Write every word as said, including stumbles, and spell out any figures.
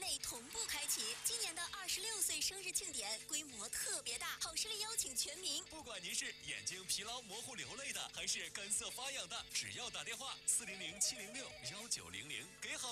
内同步开启。今年的二十六岁生日庆典规模特别大，好视力邀请全民， 不管您是眼睛疲劳模糊流泪的，还是干涩发痒的，只要打电话四零零七零六幺九零零，给好。